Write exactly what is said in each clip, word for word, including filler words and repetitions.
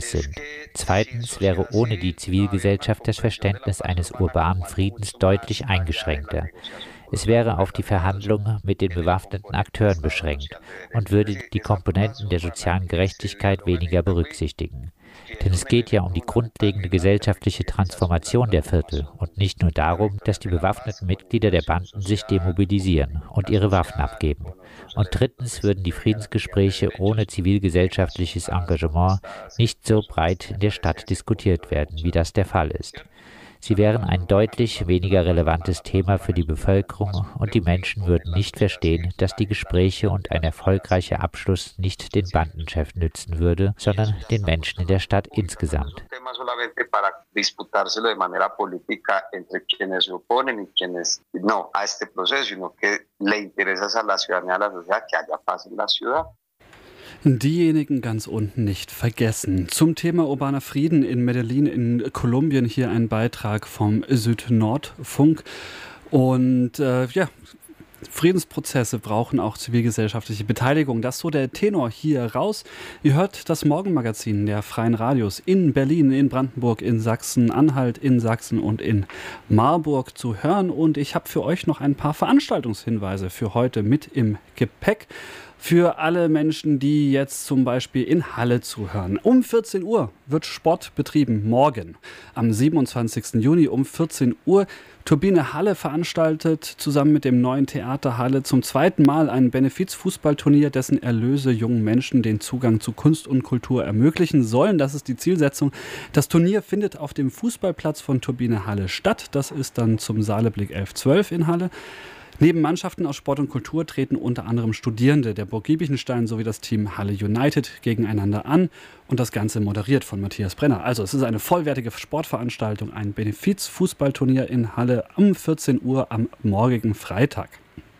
Friedens sind. Zweitens wäre ohne die Zivilgesellschaft das Verständnis eines urbanen Friedens deutlich eingeschränkter. Es wäre auf die Verhandlungen mit den bewaffneten Akteuren beschränkt und würde die Komponenten der sozialen Gerechtigkeit weniger berücksichtigen. Denn es geht ja um die grundlegende gesellschaftliche Transformation der Viertel und nicht nur darum, dass die bewaffneten Mitglieder der Banden sich demobilisieren und ihre Waffen abgeben. Und drittens würden die Friedensgespräche ohne zivilgesellschaftliches Engagement nicht so breit in der Stadt diskutiert werden, wie das der Fall ist. Sie wären ein deutlich weniger relevantes Thema für die Bevölkerung und die Menschen würden nicht verstehen, dass die Gespräche und ein erfolgreicher Abschluss nicht den Bandenchef nützen würde, sondern den Menschen in der Stadt insgesamt. Diejenigen ganz unten nicht vergessen. Zum Thema urbaner Frieden in Medellin in Kolumbien hier ein Beitrag vom Südnordfunk. Und äh, ja, Friedensprozesse brauchen auch zivilgesellschaftliche Beteiligung. Das ist so der Tenor hier raus. Ihr hört das Morgenmagazin der Freien Radios in Berlin, in Brandenburg, in Sachsen-Anhalt, in Sachsen und in Marburg zu hören. Und ich habe für euch noch ein paar Veranstaltungshinweise für heute mit im Gepäck. Für alle Menschen, die jetzt zum Beispiel in Halle zuhören. Um vierzehn Uhr wird Sport betrieben, morgen, am siebenundzwanzigsten Juni um vierzehn Uhr. Turbine Halle veranstaltet zusammen mit dem neuen Theater Halle zum zweiten Mal ein Benefiz-Fußballturnier, dessen Erlöse jungen Menschen den Zugang zu Kunst und Kultur ermöglichen sollen. Das ist die Zielsetzung. Das Turnier findet auf dem Fußballplatz von Turbine Halle statt. Das ist dann zum Saaleblick elf zwölf in Halle. Neben Mannschaften aus Sport und Kultur treten unter anderem Studierende der Burg Giebichenstein sowie das Team Halle United gegeneinander an und das Ganze moderiert von Matthias Brenner. Also es ist eine vollwertige Sportveranstaltung, ein Benefiz-Fußballturnier in Halle um vierzehn Uhr am morgigen Freitag.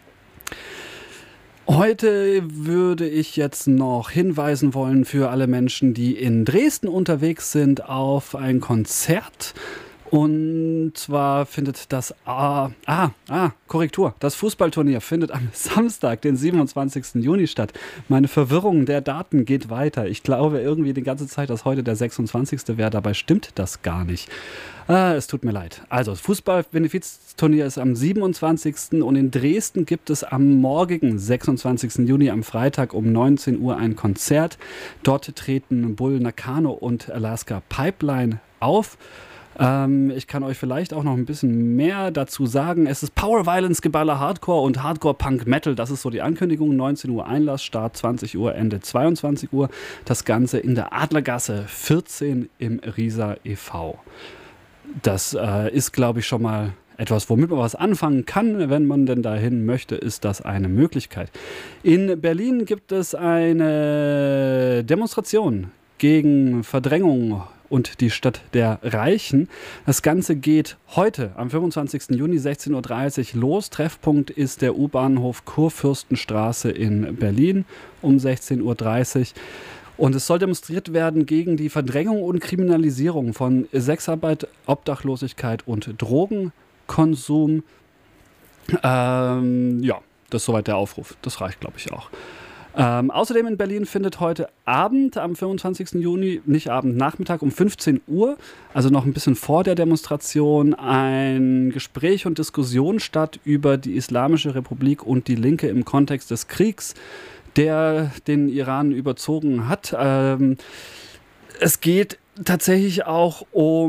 Heute würde ich jetzt noch hinweisen wollen für alle Menschen, die in Dresden unterwegs sind, auf ein Konzert. Und zwar findet das, ah, ah, ah, Korrektur, das Fußballturnier findet am Samstag, den siebenundzwanzigsten Juni statt. Meine Verwirrung der Daten geht weiter. Ich glaube irgendwie die ganze Zeit, dass heute der sechsundzwanzigste wäre, dabei stimmt das gar nicht. Ah, es tut mir leid. Also, das Fußball-Benefizturnier ist am siebenundzwanzigsten und in Dresden gibt es am morgigen sechsundzwanzigsten Juni am Freitag um neunzehn Uhr ein Konzert. Dort treten Bull Nakano und Alaska Pipeline auf. Ähm, ich kann euch vielleicht auch noch ein bisschen mehr dazu sagen. Es ist Power Violence, Geballer Hardcore und Hardcore Punk Metal. Das ist so die Ankündigung. neunzehn Uhr Einlass, Start zwanzig Uhr, Ende zweiundzwanzig Uhr. Das Ganze in der Adlergasse vierzehn im Riesa e V Das äh, ist, glaube ich, schon mal etwas, womit man was anfangen kann. Wenn man denn dahin möchte, ist das eine Möglichkeit. In Berlin gibt es eine Demonstration gegen Verdrängung und die Stadt der Reichen. Das Ganze geht heute am fünfundzwanzigsten Juni sechzehn Uhr dreißig los. Treffpunkt ist der U-Bahnhof Kurfürstenstraße in Berlin um sechzehn Uhr dreißig. Und es soll demonstriert werden gegen die Verdrängung und Kriminalisierung von Sexarbeit, Obdachlosigkeit und Drogenkonsum. Ähm, ja, das ist soweit der Aufruf. Das reicht, glaube ich, auch. Ähm, außerdem in Berlin findet heute Abend, am fünfundzwanzigsten Juni, nicht Abend, Nachmittag um fünfzehn Uhr, also noch ein bisschen vor der Demonstration, ein Gespräch und Diskussion statt über die Islamische Republik und die Linke im Kontext des Kriegs, der den Iran überzogen hat. Ähm, es geht tatsächlich auch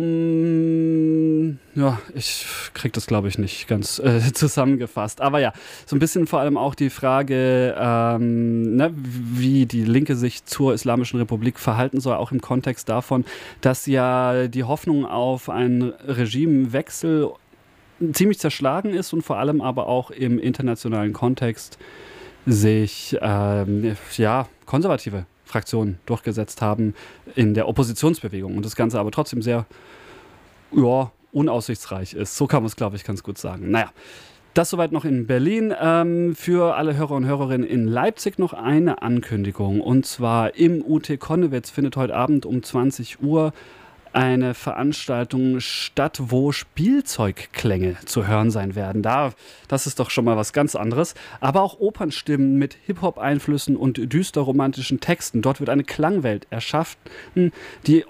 um, ja, ich kriege das, glaube ich, nicht ganz äh, zusammengefasst. Aber ja, so ein bisschen vor allem auch die Frage, ähm, ne, wie die Linke sich zur Islamischen Republik verhalten soll, auch im Kontext davon, dass ja die Hoffnung auf einen Regimewechsel ziemlich zerschlagen ist und vor allem aber auch im internationalen Kontext sich, ähm, ja, konservative Fraktionen durchgesetzt haben in der Oppositionsbewegung und das Ganze aber trotzdem sehr, ja, unaussichtsreich ist. So kann man es, glaube ich, ganz gut sagen. Naja, das soweit noch in Berlin. Ähm, für alle Hörer und Hörerinnen in Leipzig noch eine Ankündigung. Und zwar im U T Konnewitz findet heute Abend um zwanzig Uhr eine Veranstaltung statt, wo Spielzeugklänge zu hören sein werden. Da, das ist doch schon mal was ganz anderes. Aber auch Opernstimmen mit Hip-Hop-Einflüssen und düster romantischen Texten. Dort wird eine Klangwelt erschaffen, die